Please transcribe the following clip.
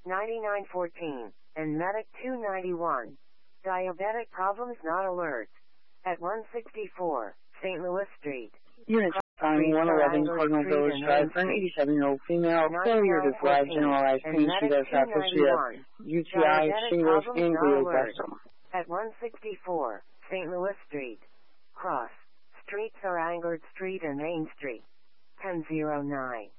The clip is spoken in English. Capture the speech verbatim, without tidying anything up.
ninety-nine fourteen, and Medic two ninety-one. Diabetic problems not alert. At one sixty-four, Saint Louis Street. Unit Army one eleven Cardinal Village Drive for an eighty-seven-year-old female, failure to drive, generalized pain, she does have history of U T I, shingles, and glioblastoma. At one sixty-four, Saint Louis Street. Cross. Streets are Angard Street and Main Street. ten oh nine.